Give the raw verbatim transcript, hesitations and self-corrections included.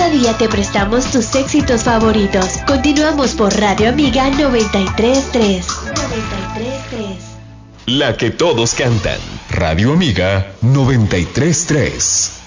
Cada día te prestamos tus éxitos favoritos. Continuamos por Radio Amiga noventa y tres punto tres. noventa y tres punto tres. La que todos cantan. Radio Amiga noventa y tres punto tres.